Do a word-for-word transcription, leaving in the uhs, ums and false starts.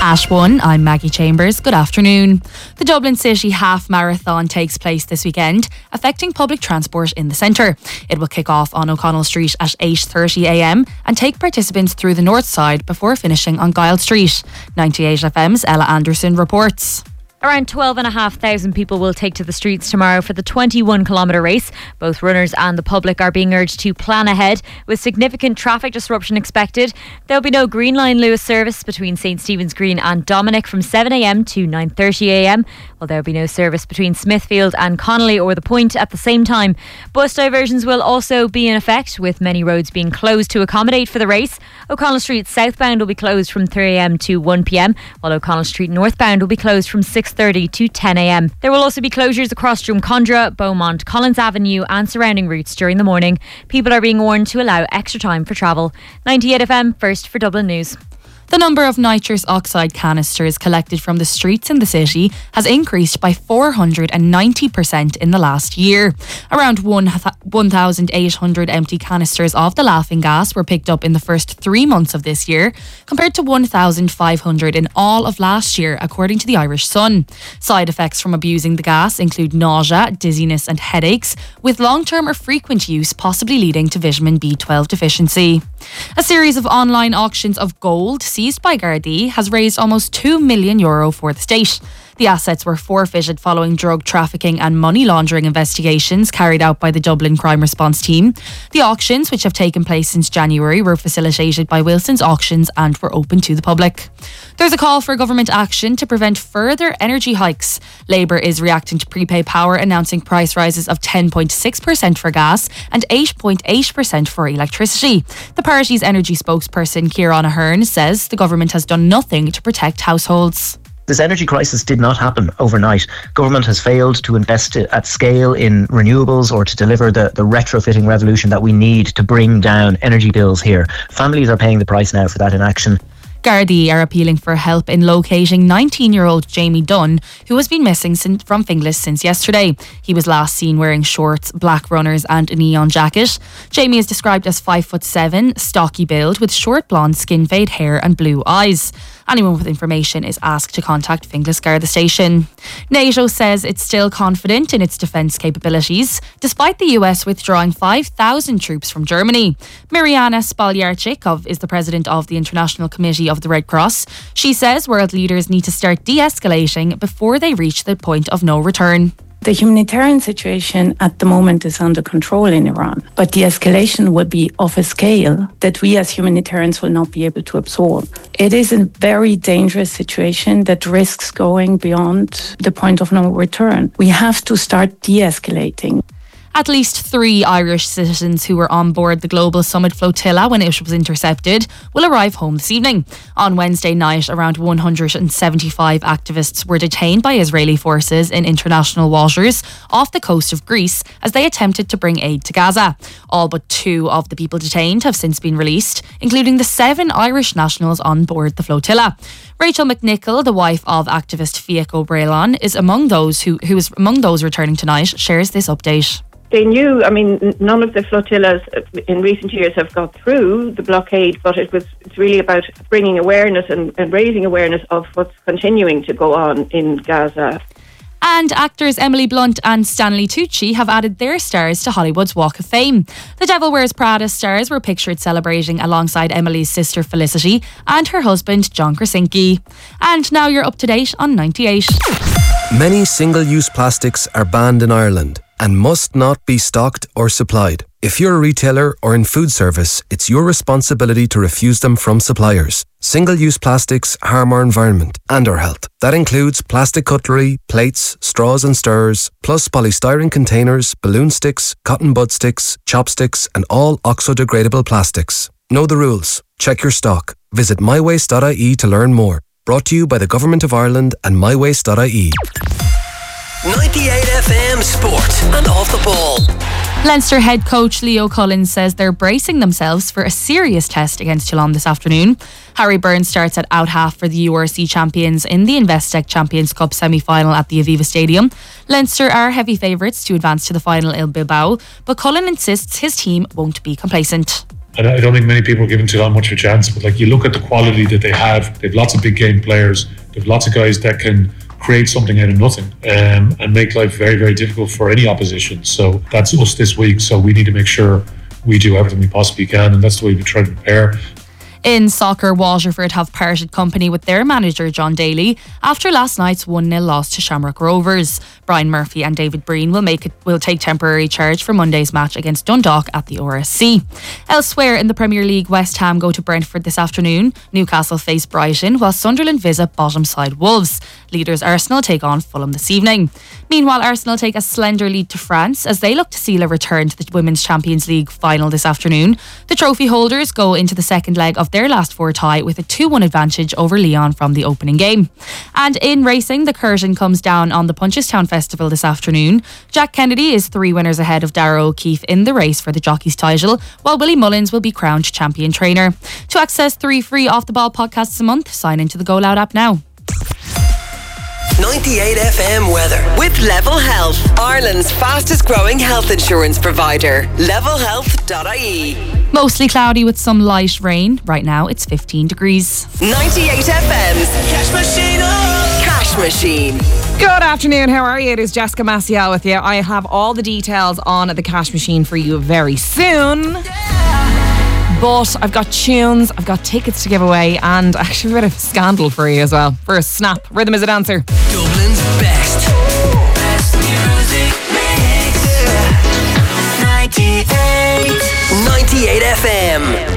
At one, I'm Maggie Chambers. Good afternoon. The Dublin City Half Marathon takes place this weekend, affecting public transport in the centre. It will kick off on O'Connell Street at eight thirty a m and take participants through the north side before finishing on Giles Street. ninety-eight F M's Ella Anderson reports. Around twelve and a half thousand people will take to the streets tomorrow for the twenty-one kilometre race. Both runners and the public are being urged to plan ahead, with significant traffic disruption expected. There'll be no Green Line Lewis service between St Stephen's Green and Dominic from seven a m to nine thirty a m, while there'll be no service between Smithfield and Connolly or the Point at the same time. Bus diversions will also be in effect, with many roads being closed to accommodate for the race. O'Connell Street southbound will be closed from three a m to one p m, while O'Connell Street northbound will be closed from six thirty to ten a m. There will also be closures across Drumcondra, Beaumont, Collins Avenue and surrounding routes during the morning. People are being warned to allow extra time for travel. ninety-eight F M, first for Dublin News. The number of nitrous oxide canisters collected from the streets in the city has increased by four hundred ninety percent in the last year. Around one thousand eight hundred empty canisters of the laughing gas were picked up in the first three months of this year, compared to one thousand five hundred in all of last year, according to the Irish Sun. Side effects from abusing the gas include nausea, dizziness and headaches, with long-term or frequent use possibly leading to vitamin B twelve deficiency. A series of online auctions of gold seized by Gardaí has raised almost two million euro for the state. The assets were forfeited following drug trafficking and money laundering investigations carried out by the Dublin Crime Response Team. The auctions, which have taken place since January, were facilitated by Wilson's Auctions and were open to the public. There's a call for government action to prevent further energy hikes. Labour is reacting to Prepay Power announcing price rises of ten point six percent for gas and eight point eight percent for electricity. The party's energy spokesperson, Kieran Ahern, says the government has done nothing to protect households. This energy crisis did not happen overnight. Government has failed to invest at scale in renewables or to deliver the, the retrofitting revolution that we need to bring down energy bills here. Families are paying the price now for that inaction. Gardaí are appealing for help in locating nineteen-year-old Jamie Dunn, who has been missing since, from Finglas since yesterday. He was last seen wearing shorts, black runners and a neon jacket. Jamie is described as five foot seven, stocky build, with short blonde skin fade hair and blue eyes. Anyone with information is asked to contact Finglas Garda Station. NATO says it's still confident in its defence capabilities, despite the U S withdrawing five thousand troops from Germany. Mariana Spoljaric is the president of the International Committee of the Red Cross. She says world leaders need to start de-escalating before they reach the point of no return. The humanitarian situation at the moment is under control in Iran, but the escalation will be of a scale that we as humanitarians will not be able to absorb. It is a very dangerous situation that risks going beyond the point of no return. We have to start de-escalating. At least three Irish citizens who were on board the Global Summit flotilla when it was intercepted will arrive home this evening. On Wednesday night, around one hundred seventy-five activists were detained by Israeli forces in international waters off the coast of Greece as they attempted to bring aid to Gaza. All but two of the people detained have since been released, including the seven Irish nationals on board the flotilla. Rachel McNichol, the wife of activist Fiach O'Brien, is among those who, who is among those returning tonight, shares this update. They knew, I mean, none of the flotillas in recent years have got through the blockade, but it was it's really about bringing awareness and, and raising awareness of what's continuing to go on in Gaza. And actors Emily Blunt and Stanley Tucci have added their stars to Hollywood's Walk of Fame. The Devil Wears Prada stars were pictured celebrating alongside Emily's sister Felicity and her husband John Krasinski. And now you're up to date on ninety-eight. Many single-use plastics are banned in Ireland and must not be stocked or supplied. If you're a retailer or in food service, it's your responsibility to refuse them from suppliers. Single-use plastics harm our environment and our health. That includes plastic cutlery, plates, straws and stirrers, plus polystyrene containers, balloon sticks, cotton bud sticks, chopsticks and all oxo-degradable plastics. Know the rules. Check your stock. Visit my waste dot I E to learn more. Brought to you by the Government of Ireland and my waste dot I E. ninety-eight F M Sport and Off the Ball. Leinster head coach Leo Cullen says they're bracing themselves for a serious test against Toulon this afternoon. Harry Byrne starts at out half for the U R C champions in the Investec Champions Cup semi-final at the Aviva Stadium. Leinster are heavy favourites to advance to the final in Bilbao, but Cullen insists his team won't be complacent. And I don't think many people are giving too much of a chance, but like you look at the quality that they have, they have lots of big game players, they have lots of guys that can create something out of nothing um, and make life very, very difficult for any opposition. So that's us this week. So we need to make sure we do everything we possibly can, and that's the way we try to prepare. In soccer, Waterford have parted company with their manager John Daly after last night's one nil loss to Shamrock Rovers. Brian Murphy and David Breen will make it, will take temporary charge for Monday's match against Dundalk at the R S C. Elsewhere in the Premier League, West Ham go to Brentford this afternoon. Newcastle face Brighton, while Sunderland visit bottom side Wolves. Leaders Arsenal take on Fulham this evening. Meanwhile, Arsenal take a slender lead to France as they look to seal a return to the Women's Champions League final this afternoon. The trophy holders go into the second leg of their last four tie with a two one advantage over Lyon from the opening game. And in racing, the curtain comes down on the Punchestown Festival this afternoon. Jack Kennedy is three winners ahead of Darragh O'Keefe in the race for the jockey's title, while Willie Mullins will be crowned champion trainer. To access three free Off the Ball podcasts a month, sign into the Go Loud app now. ninety-eight F M weather with Level Health, Ireland's fastest growing health insurance provider. level health dot I E. Mostly cloudy with some light rain. Right now it's fifteen degrees. ninety-eight F M's Cash Machine. Oh. Cash Machine. Good afternoon, how are you? It is Jessica Maciel with you. I have all the details on the Cash Machine for you very soon. But I've got tunes, I've got tickets to give away, and actually a bit of scandal for you as well. For a snap, Rhythm is a Dancer. Dublin's best. Best music mix. ninety-eight. ninety-eight F M.